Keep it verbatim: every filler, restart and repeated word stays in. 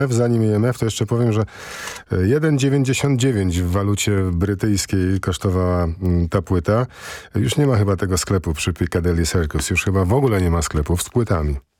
Zanim I M F, to jeszcze powiem, że jeden dziewięćdziesiąt dziewięć w walucie brytyjskiej kosztowała ta płyta. Już nie ma chyba tego sklepu przy Piccadilly Circus. Już chyba w ogóle nie ma sklepów z płytami.